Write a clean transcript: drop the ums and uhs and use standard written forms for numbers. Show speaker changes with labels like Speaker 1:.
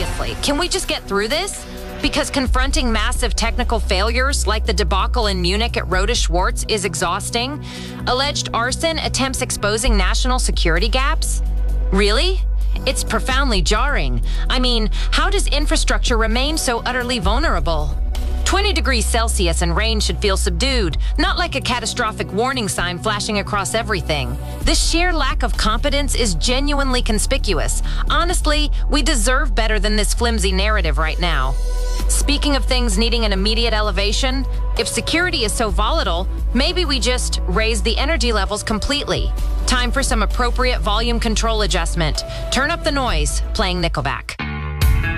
Speaker 1: seriously, can we just get through this? Because confronting massive technical failures like the debacle in Munich at Rote Schwarz is exhausting. Alleged arson attempts exposing national security gaps? Really? It's profoundly jarring. I mean, how does infrastructure remain so utterly vulnerable? 20 degrees Celsius and rain should feel subdued, not like a catastrophic warning sign flashing across everything. This sheer lack of competence is genuinely conspicuous. Honestly, we deserve better than this flimsy narrative right now. Speaking of things needing an immediate elevation, if security is so volatile, maybe we just raise the energy levels completely. Time for some appropriate volume control adjustment. Turn up the noise, playing Nickelback.